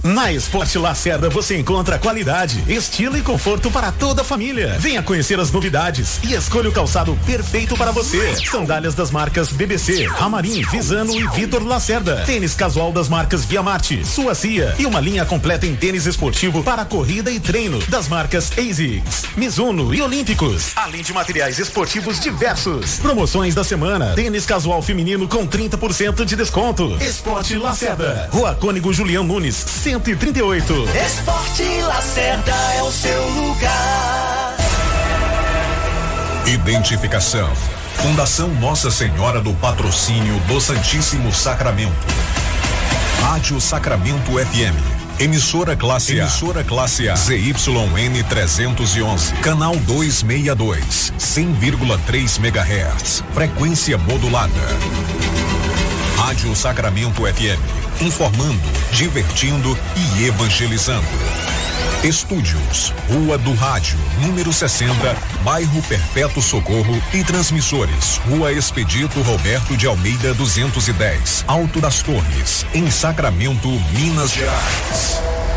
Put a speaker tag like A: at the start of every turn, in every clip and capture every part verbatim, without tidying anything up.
A: Na Esporte Lacerda você encontra qualidade, estilo e conforto para toda a família. Venha conhecer as novidades e escolha o calçado perfeito para você. Sandálias das marcas B B C, Ramarim, Visano e Vitor Lacerda. Tênis casual das marcas Via Marte, Suacia e uma linha completa em tênis esportivo para corrida e treino das marcas ASICS, Mizuno e Olímpicos. Além de materiais esportivos diversos. Promoções da semana. Tênis casual feminino com trinta por cento de desconto. Esporte Lacerda. Rua Cônigo Julião Nunes, cento e trinta e oito.
B: Esporte Lacerda é o seu lugar.
C: Identificação. Fundação Nossa Senhora do Patrocínio do Santíssimo Sacramento. Rádio Sacramento F M. Emissora classe A. Emissora classe A. Z Y N trezentos e onze. Canal duzentos e sessenta e dois. cem vírgula três megahertz. Frequência modulada. Rádio Sacramento F M. Informando, divertindo e evangelizando. Estúdios, Rua do Rádio, número sessenta, bairro Perpétuo Socorro e transmissores, Rua Expedito Roberto de Almeida duzentos e dez, Alto das Torres, em Sacramento, Minas Gerais.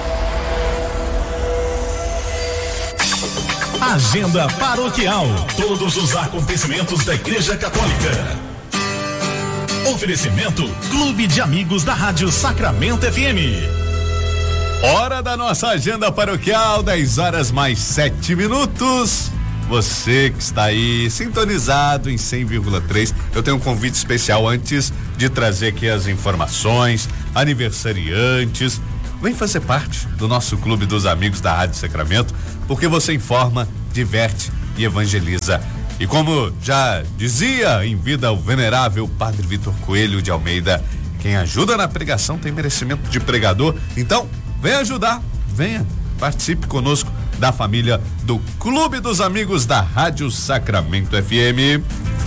A: Agenda Paroquial, todos os acontecimentos da Igreja Católica. Oferecimento Clube de Amigos da Rádio Sacramento F M.
D: Hora da nossa agenda paroquial, dez horas mais sete minutos. Você que está aí sintonizado em cem vírgula três, eu tenho um convite especial antes de trazer aqui as informações, aniversariantes. Vem fazer parte do nosso Clube dos Amigos da Rádio Sacramento, porque você informa, diverte e evangeliza. E como já dizia em vida o venerável Padre Vitor Coelho de Almeida, quem ajuda na pregação tem merecimento de pregador. Então, venha ajudar, venha, participe conosco da família do Clube dos Amigos da Rádio Sacramento F M.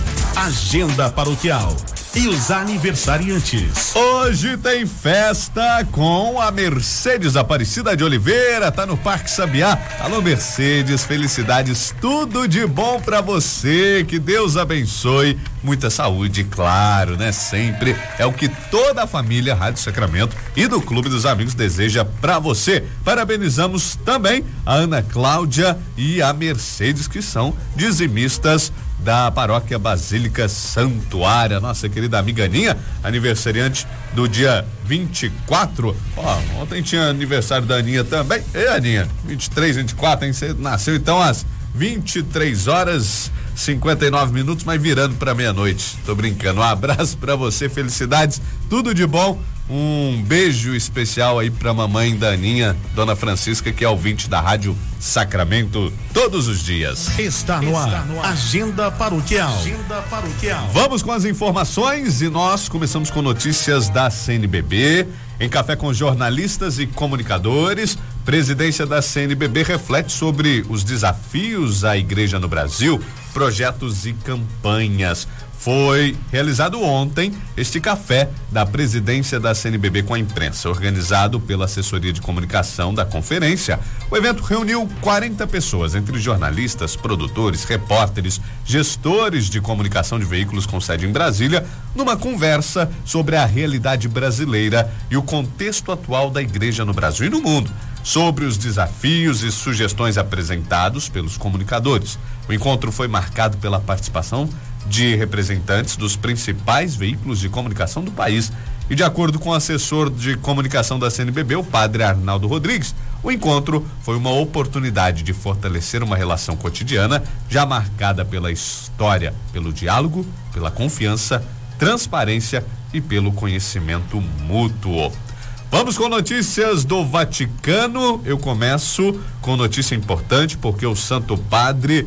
A: Agenda Paroquial e os aniversariantes.
D: Hoje tem festa com a Mercedes Aparecida de Oliveira, tá no Parque Sabiá. Alô Mercedes, felicidades, tudo de bom pra você, que Deus abençoe, muita saúde, claro, né? Sempre é o que toda a família Rádio Sacramento e do Clube dos Amigos deseja pra você. Parabenizamos também a Ana Cláudia e a Mercedes, que são dizimistas da Paróquia Basílica Santuária, nossa querida amiga Aninha, aniversariante do dia vinte e quatro. Ó, ontem tinha aniversário da Aninha também. E Aninha, vinte e três, vinte e quatro, hein? Você nasceu então às vinte e três horas cinquenta e nove minutos, mas virando pra meia-noite. Tô brincando. Um abraço pra você, felicidades, tudo de bom. Um beijo especial aí pra mamãe da Aninha, Dona Francisca, que é ouvinte da Rádio Sacramento todos os dias.
A: Está no, Está ar. no ar. Agenda Paroquial. Agenda Paroquial.
D: Vamos com as informações e nós começamos com notícias da C N B B. Em Café com jornalistas e comunicadores, presidência da C N B B reflete sobre os desafios à igreja no Brasil, projetos e campanhas. Foi realizado ontem este café da presidência da C N B B com a imprensa, organizado pela assessoria de comunicação da conferência. O evento reuniu quarenta pessoas, entre jornalistas, produtores, repórteres, gestores de comunicação de veículos com sede em Brasília, numa conversa sobre a realidade brasileira e o contexto atual da igreja no Brasil e no mundo, sobre os desafios e sugestões apresentados pelos comunicadores. O encontro foi marcado pela participação de representantes dos principais veículos de comunicação do país. E de acordo com o assessor de comunicação da C N B B, o padre Arnaldo Rodrigues, o encontro foi uma oportunidade de fortalecer uma relação cotidiana já marcada pela história, pelo diálogo, pela confiança, transparência e pelo conhecimento mútuo. Vamos com notícias do Vaticano. Eu começo com notícia importante porque o Santo Padre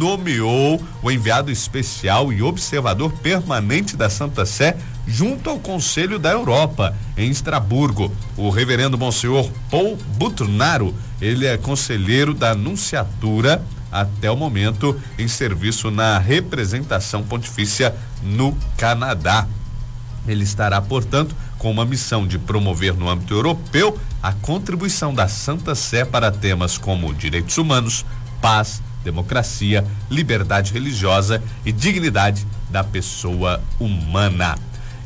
D: nomeou o enviado especial e observador permanente da Santa Sé junto ao Conselho da Europa, em Estraburgo. O reverendo Monsenhor Paul Buturnaro, ele é conselheiro da Nunciatura até o momento em serviço na representação pontifícia no Canadá. Ele estará, portanto, com uma missão de promover no âmbito europeu a contribuição da Santa Sé para temas como direitos humanos, paz, democracia, liberdade religiosa e dignidade da pessoa humana.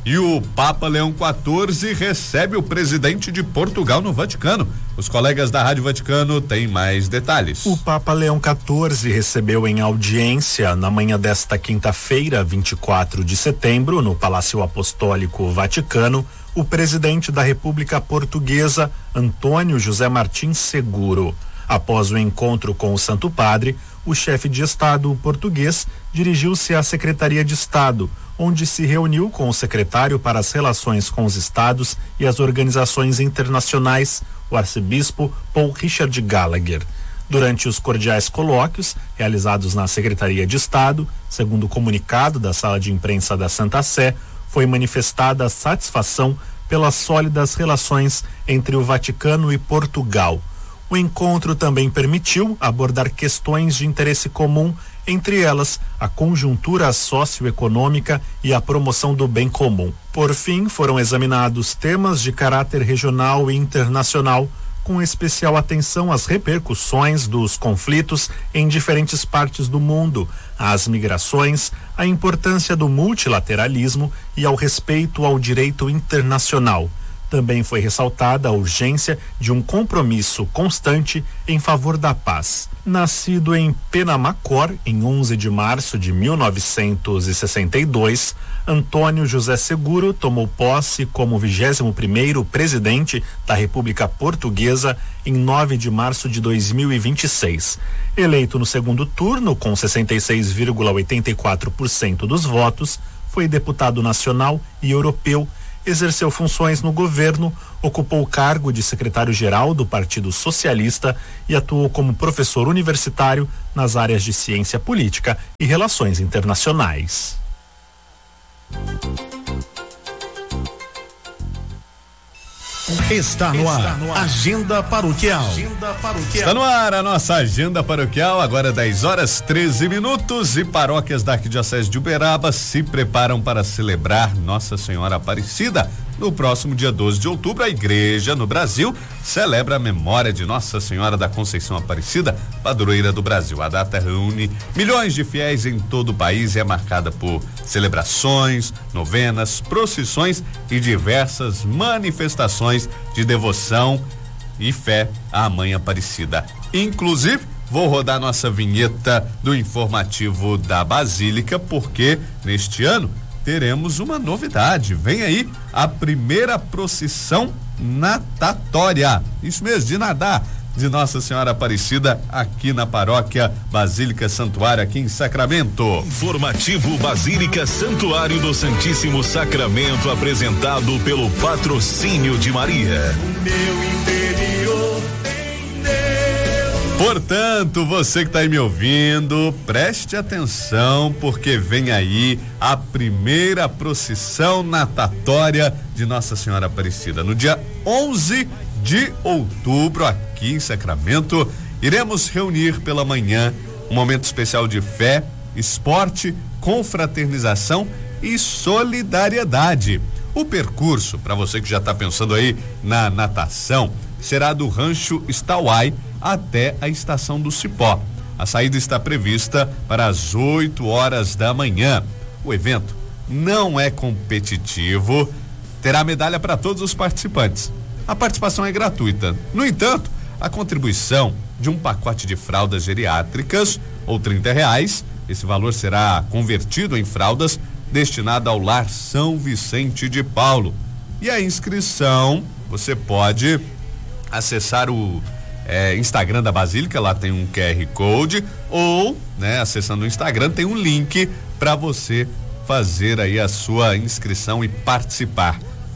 D: E o Papa Leão quatorze recebe o presidente de Portugal no Vaticano. Os colegas da Rádio Vaticano têm mais detalhes.
E: O Papa Leão quatorze recebeu em audiência na manhã desta quinta-feira, vinte e quatro de setembro, no Palácio Apostólico Vaticano, o presidente da República Portuguesa, Antônio José Martins Seguro. Após o encontro com o Santo Padre, o chefe de Estado português dirigiu-se à Secretaria de Estado, onde se reuniu com o secretário para as relações com os estados e as organizações internacionais, o arcebispo Paul Richard Gallagher. Durante os cordiais colóquios realizados na Secretaria de Estado, segundo o comunicado da Sala de Imprensa da Santa Sé, foi manifestada a satisfação pelas sólidas relações entre o Vaticano e Portugal. O encontro também permitiu abordar questões de interesse comum, entre elas a conjuntura socioeconômica e a promoção do bem comum. Por fim, foram examinados temas de caráter regional e internacional, com especial atenção às repercussões dos conflitos em diferentes partes do mundo, às migrações, à importância do multilateralismo e ao respeito ao direito internacional. Também foi ressaltada a urgência de um compromisso constante em favor da paz. Nascido em Penamacor, em onze de março de mil novecentos e sessenta e dois, Antônio José Seguro tomou posse como vigésimo primeiro presidente da República Portuguesa em nove de março de dois mil e vinte e seis. Eleito no segundo turno com sessenta e seis vírgula oitenta e quatro por cento dos votos, foi deputado nacional e europeu. Exerceu funções no governo, ocupou o cargo de secretário-geral do Partido Socialista e atuou como professor universitário nas áreas de ciência política e relações internacionais.
A: Está no ar, Agenda Paroquial. Agenda Paroquial.
D: Está no ar a nossa Agenda Paroquial, agora dez horas treze minutos, e paróquias da Arquidiocese de Uberaba se preparam para celebrar Nossa Senhora Aparecida. No próximo dia doze de outubro, a Igreja no Brasil celebra a memória de Nossa Senhora da Conceição Aparecida, padroeira do Brasil. A data reúne milhões de fiéis em todo o país e é marcada por celebrações, novenas, procissões e diversas manifestações de devoção e fé à Mãe Aparecida. Inclusive, vou rodar nossa vinheta do informativo da Basílica, porque neste ano teremos uma novidade. Vem aí a primeira procissão natatória. Isso mesmo, de nadar, de Nossa Senhora Aparecida aqui na paróquia Basílica Santuário, aqui em Sacramento.
C: Informativo Basílica Santuário do Santíssimo Sacramento, apresentado pelo Patrocínio de Maria.
B: O meu interior tem Deus.
D: Portanto, você que está aí me ouvindo, preste atenção, porque vem aí a primeira procissão natatória de Nossa Senhora Aparecida. No dia onze de outubro, aqui em Sacramento, iremos reunir pela manhã um momento especial de fé, esporte, confraternização e solidariedade. O percurso, para você que já está pensando aí na natação, será do Rancho Stauai até a Estação do Cipó. A saída está prevista para as oito horas da manhã. O evento não é competitivo, terá medalha para todos os participantes. A participação é gratuita. No entanto, a contribuição de um pacote de fraldas geriátricas, ou trinta reais, esse valor será convertido em fraldas destinada ao Lar São Vicente de Paulo. E a inscrição, você pode acessar o é, Instagram da Basílica, lá tem um Q R Code, ou, né, acessando o Instagram, tem um link para você fazer aí a sua inscrição e participar.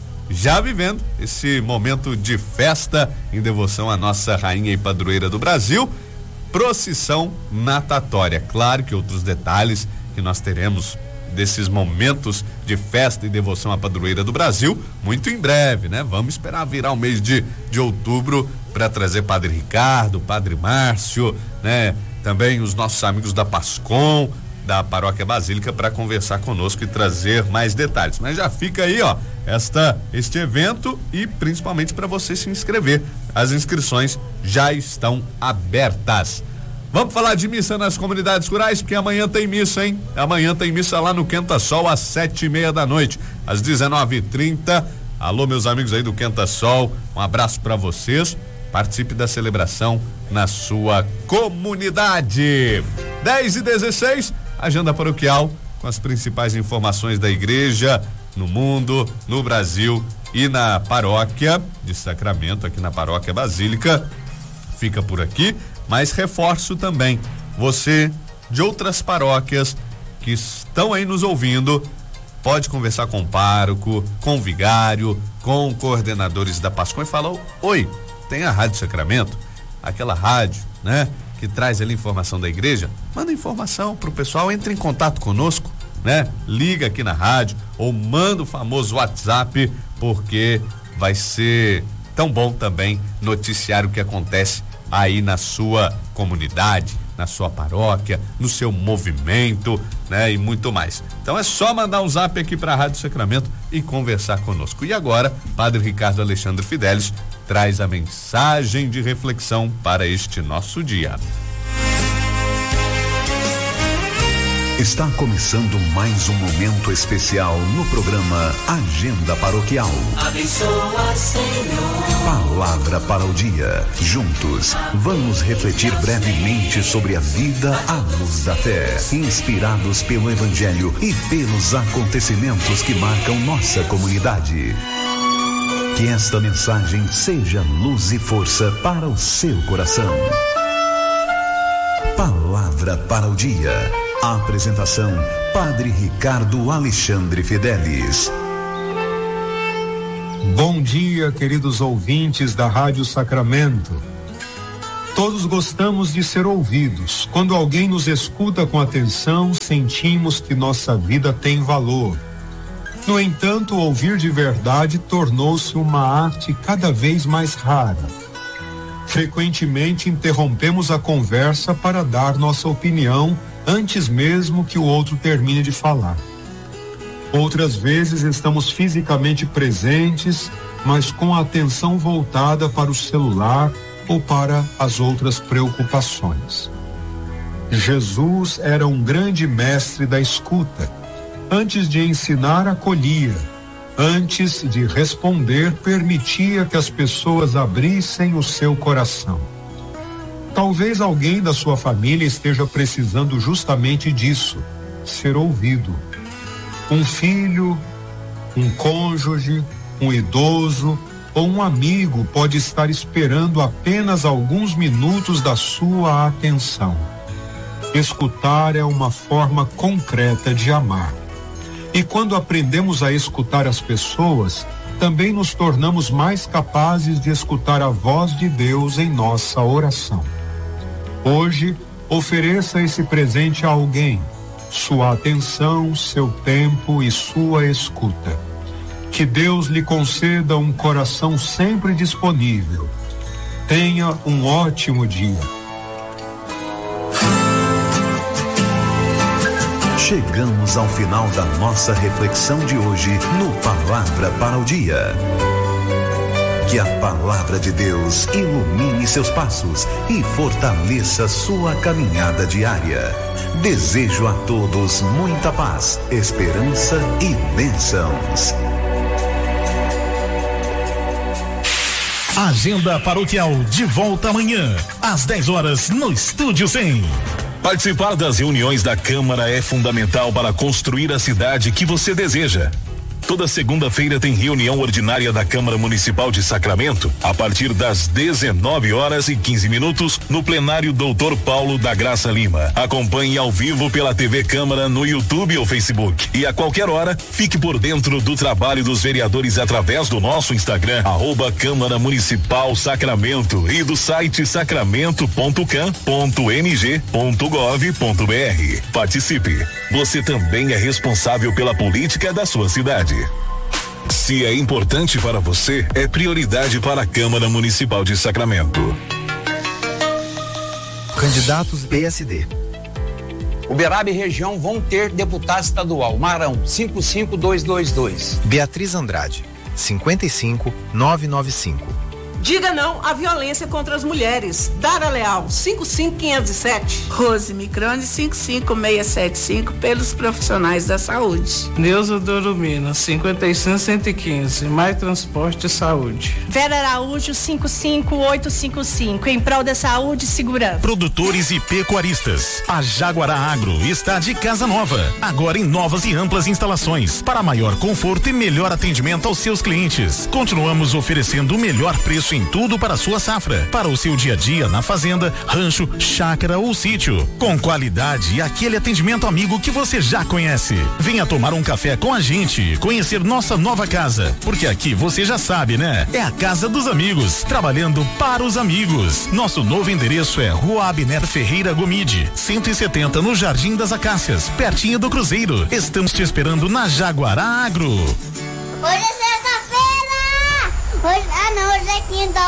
D: Já vivendo esse momento de festa em devoção à nossa rainha e padroeira do Brasil, procissão natatória. Claro que outros detalhes que nós teremos desses momentos de festa e devoção à padroeira do Brasil, muito em breve, né? Vamos esperar virar o mês de, de outubro para trazer Padre Ricardo, Padre Márcio, né? Também os nossos amigos da Pascom, da Paróquia Basílica, para conversar conosco e trazer mais detalhes. Mas já fica aí, ó, esta, este evento, e principalmente para você se inscrever. As inscrições já estão abertas. Vamos falar de missa nas comunidades rurais, porque amanhã tem missa, hein? Amanhã tem missa lá no Quenta Sol às sete e meia da noite, às dezenove e trinta. Alô, meus amigos aí do Quenta Sol, um abraço para vocês. Participe da celebração na sua comunidade. dez e dezesseis, agenda paroquial com as principais informações da igreja no mundo, no Brasil e na paróquia de Sacramento, aqui na paróquia Basílica. Fica por aqui. Mas reforço também, você de outras paróquias que estão aí nos ouvindo, pode conversar com o pároco, com o vigário, com coordenadores da Pascom e falar: oi, tem a Rádio Sacramento, aquela rádio, né? Que traz ali informação da igreja, manda informação pro pessoal, entre em contato conosco, né? Liga aqui na rádio ou manda o famoso WhatsApp, porque vai ser tão bom também noticiar o que acontece aí na sua comunidade, na sua paróquia, no seu movimento, né? E muito mais. Então é só mandar um zap aqui para a Rádio Sacramento e conversar conosco. E agora, Padre Ricardo Alexandre Fidelis traz a mensagem de reflexão para este nosso dia.
C: Está começando mais um momento especial no programa Agenda Paroquial.
B: Abençoa, Senhor.
C: Palavra para o dia. Juntos, vamos refletir brevemente sobre a vida à luz da fé, inspirados pelo Evangelho e pelos acontecimentos que marcam nossa comunidade. Que esta mensagem seja luz e força para o seu coração. Palavra para o dia. A apresentação, Padre Ricardo Alexandre Fidelis.
F: Bom dia, queridos ouvintes da Rádio Sacramento. Todos gostamos de ser ouvidos. Quando alguém nos escuta com atenção, sentimos que nossa vida tem valor. No entanto, ouvir de verdade tornou-se uma arte cada vez mais rara. Frequentemente interrompemos a conversa para dar nossa opinião antes mesmo que o outro termine de falar. Outras vezes estamos fisicamente presentes, mas com a atenção voltada para o celular ou para as outras preocupações. Jesus era um grande mestre da escuta. Antes de ensinar, acolhia. Antes de responder, permitia que as pessoas abrissem o seu coração. Talvez alguém da sua família esteja precisando justamente disso, ser ouvido. Um filho, um cônjuge, um idoso ou um amigo pode estar esperando apenas alguns minutos da sua atenção. Escutar é uma forma concreta de amar. E quando aprendemos a escutar as pessoas, também nos tornamos mais capazes de escutar a voz de Deus em nossa oração. Hoje, ofereça esse presente a alguém, sua atenção, seu tempo e sua escuta. Que Deus lhe conceda um coração sempre disponível. Tenha um ótimo dia.
C: Chegamos ao final da nossa reflexão de hoje no Palavra para o Dia. Que a palavra de Deus ilumine seus passos e fortaleça sua caminhada diária. Desejo a todos muita paz, esperança e bênçãos.
A: Agenda Paroquial de volta amanhã, às dez horas, no Estúdio cem.
G: Participar das reuniões da Câmara é fundamental para construir a cidade que você deseja. Toda segunda-feira tem reunião ordinária da Câmara Municipal de Sacramento, a partir das dezenove horas e quinze minutos, no plenário doutor Paulo da Graça Lima. Acompanhe ao vivo pela T V Câmara no YouTube ou Facebook. E a qualquer hora, fique por dentro do trabalho dos vereadores através do nosso Instagram, arroba Câmara Municipal Sacramento, e do site sacramento ponto cam ponto m g ponto gov ponto b r. Participe. Você também é responsável pela política da sua cidade. Se é importante para você, é prioridade para a Câmara Municipal de Sacramento.
H: Candidatos P S D.
I: Uberaba e região vão ter deputado estadual. Marão, cinco cinco dois dois dois.
H: Beatriz Andrade, cinquenta e cinco, novecentos e noventa e cinco.
J: Diga não à violência contra as mulheres. Dara Leal, cinco cinco quinhentos e sete.
K: Rose Microne, cinco cinco seis sete cinco, pelos profissionais da saúde.
L: Neuza Dorumina, cinquenta e cinco cento e quinze, Mais Transporte e Saúde.
M: Vera Araújo, cinco cinco oito cinco cinco, em prol da saúde e segurança.
A: Produtores e pecuaristas. A Jaguará Agro está de casa nova, agora em novas e amplas instalações, para maior conforto e melhor atendimento aos seus clientes. Continuamos oferecendo o melhor preço em tudo para a sua safra, para o seu dia a dia na fazenda, rancho, chácara ou sítio, com qualidade e aquele atendimento amigo que você já conhece. Venha tomar um café com a gente, conhecer nossa nova casa, porque aqui você já sabe, né? É a casa dos amigos, trabalhando para os amigos. Nosso novo endereço é Rua Abner Ferreira Gomide, cento e setenta, no Jardim das Acácias, pertinho do Cruzeiro. Estamos te esperando na Jaguará Agro.
N: Hoje é sexta-feira! Hoje, ah não, hoje é quinta,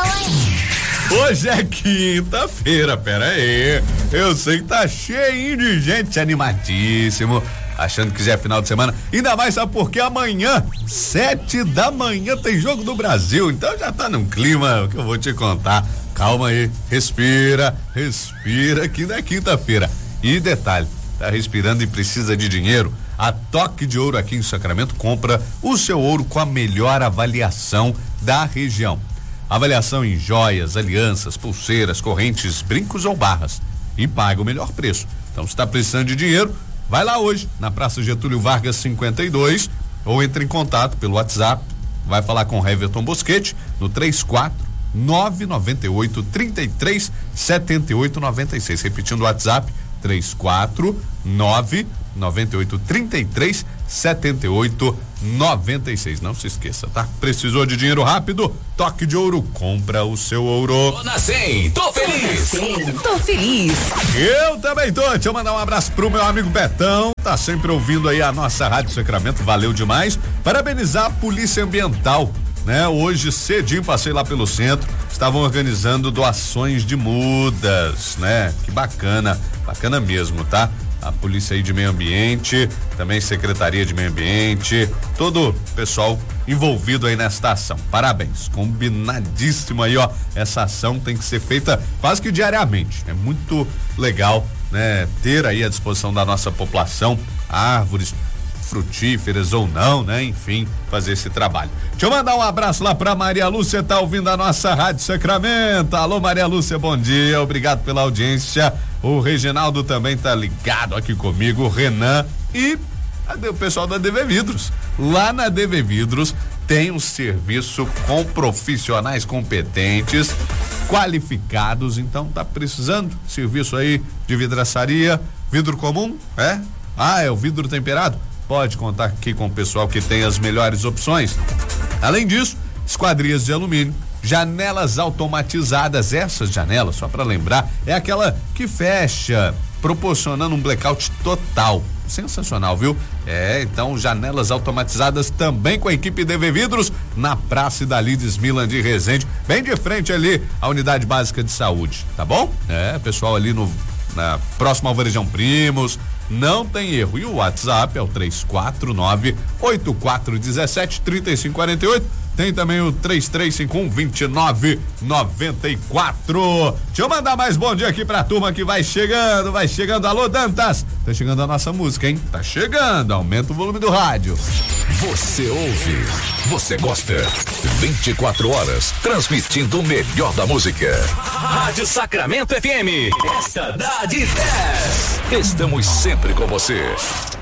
N: hoje.
D: Hoje é quinta-feira, pera aí. Eu sei que tá cheinho de gente, animadíssimo, achando que já é final de semana. Ainda mais, sabe por quê? Amanhã, sete da manhã, tem jogo do Brasil. Então já tá num clima que eu vou te contar. Calma aí, respira, respira, que não é quinta-feira. E detalhe, tá respirando e precisa de dinheiro? A Toque de Ouro aqui em Sacramento compra o seu ouro com a melhor avaliação da região. Avaliação em joias, alianças, pulseiras, correntes, brincos ou barras. E paga o melhor preço. Então, se está precisando de dinheiro, vai lá hoje, na Praça Getúlio Vargas cinquenta e dois, ou entre em contato pelo WhatsApp. Vai falar com o Heverton Bosquete no três quatro nove nove oito, três três sete oito nove seis. Repetindo o WhatsApp, três quatro nove nove oito, três três sete oito nove seis. Não se esqueça, tá? Precisou de dinheiro rápido? Toque de Ouro, compra o seu ouro.
G: Tô na cem, tô feliz.
K: Tô feliz.
D: Eu também tô. Deixa eu mandar um abraço pro meu amigo Betão, tá sempre ouvindo aí a nossa Rádio Sacramento, valeu demais. Parabenizar a Polícia Ambiental, né? Hoje cedinho passei lá pelo centro, estavam organizando doações de mudas, né? Que bacana, bacana mesmo, tá? A Polícia aí de Meio Ambiente, também Secretaria de Meio Ambiente, todo o pessoal envolvido aí nesta ação. Parabéns, combinadíssimo aí, ó. Essa ação tem que ser feita quase que diariamente. É muito legal, né? Ter aí à disposição da nossa população árvores frutíferas ou não, né? Enfim, fazer esse trabalho. Deixa eu mandar um abraço lá pra Maria Lúcia, tá ouvindo a nossa Rádio Sacramento. Alô, Maria Lúcia, bom dia, obrigado pela audiência. O Reginaldo também tá ligado aqui comigo, o Renan e o pessoal da D V Vidros. Lá na D V Vidros tem um serviço com profissionais competentes, qualificados, então tá precisando serviço aí de vidraçaria, vidro comum, é? Ah, é o vidro temperado? Pode contar aqui com o pessoal que tem as melhores opções. Além disso, esquadrias de alumínio, janelas automatizadas. Essas janelas, só para lembrar, é aquela que fecha, proporcionando um blackout total. Sensacional, viu? É, então janelas automatizadas também com a equipe D V Vidros na Praça da Lides Milan de Resende, bem de frente ali à Unidade Básica de Saúde, tá bom? É, pessoal ali no na próxima Alvarejão Primos, não tem erro. E o WhatsApp é o três quatro nove, oito quatro um sete, três cinco quatro oito. Tem também o três três cinco um, dois nove nove quatro. Deixa eu mandar mais bom dia aqui pra turma que vai chegando, vai chegando. Alô, Dantas, tá chegando a nossa música, hein? Tá chegando, aumenta o volume do rádio.
G: Você ouve, você gosta. vinte e quatro horas, transmitindo o melhor da música. Rádio Sacramento F M, esta dá de dez. Estamos sempre com você.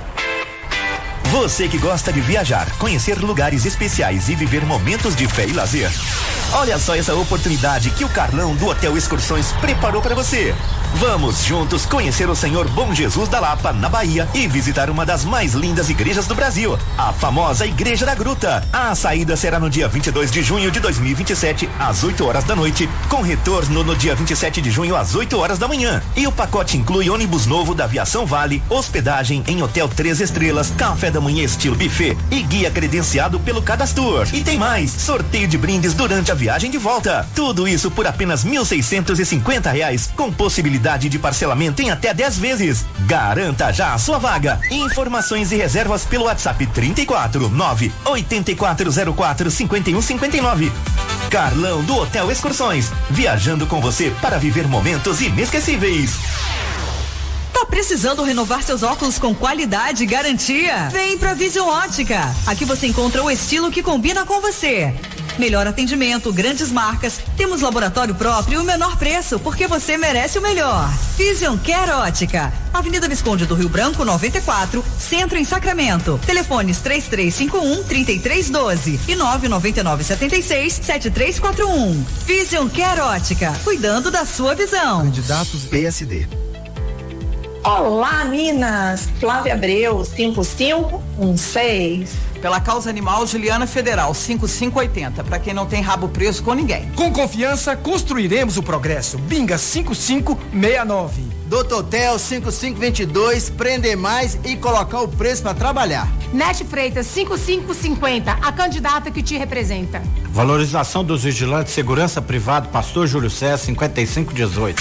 O: Você que gosta de viajar, conhecer lugares especiais e viver momentos de fé e lazer. Olha só essa oportunidade que o Carlão do Hotel Excursões preparou para você. Vamos juntos conhecer o Senhor Bom Jesus da Lapa, na Bahia, e visitar uma das mais lindas igrejas do Brasil, a famosa Igreja da Gruta. A saída será no dia vinte e dois de junho de dois mil e vinte e sete, às oito horas da noite, com retorno no dia vinte e sete de junho, às oito horas da manhã. E o pacote inclui ônibus novo da Aviação Vale, hospedagem em hotel três estrelas, café da manhã como em estilo buffet e guia credenciado pelo Cadastur. E tem mais, sorteio de brindes durante a viagem de volta. Tudo isso por apenas mil seiscentos e cinquenta reais, com possibilidade de parcelamento em até dez vezes. Garanta já a sua vaga. Informações e reservas pelo WhatsApp trinta e quatro, nove oito quatro zero quatro, cinco um cinco nove. Carlão do Hotel Excursões, viajando com você para viver momentos inesquecíveis.
P: Tá precisando renovar seus óculos com qualidade e garantia? Vem pra Vision Ótica. Aqui você encontra o estilo que combina com você. Melhor atendimento, grandes marcas, temos laboratório próprio e o menor preço, porque você merece o melhor. Vision Care Ótica, Avenida Visconde do Rio Branco, noventa e quatro, Centro em Sacramento. Telefones três três cinco um, três três um dois e nove nove nove sete seis, sete três quatro um. Vision Care Ótica, cuidando da sua visão.
H: Candidatos P S D.
Q: Olá, Minas. Flávia Abreu, cinco cinco um seis.
R: Pela causa animal, Juliana Federal, cinco cinco oito zero. Pra quem não tem rabo preso com ninguém.
S: Com confiança, construiremos o progresso. Binga cinco cinco seis nove.
T: Doutor Hotel cinco cinco dois dois, prender mais e colocar o preço para trabalhar.
U: Nete Freitas, cinco cinco cinco zero, a candidata que te representa.
V: Valorização dos vigilantes, segurança privada, Pastor Júlio César, cinquenta e cinco dezoito.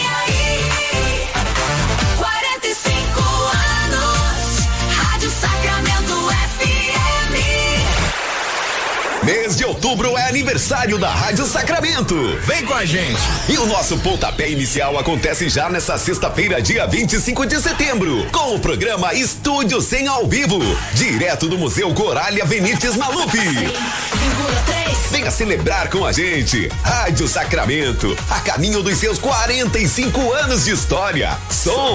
W: Mês de outubro é aniversário da Rádio Sacramento. Vem com a gente. E o nosso pontapé inicial acontece já nesta sexta-feira, dia vinte e cinco de setembro, com o programa Estúdio Sem ao Vivo, direto do Museu Corália Benites Maluf. Venha celebrar com a gente. Rádio Sacramento, a caminho dos seus quarenta e cinco anos de história. Som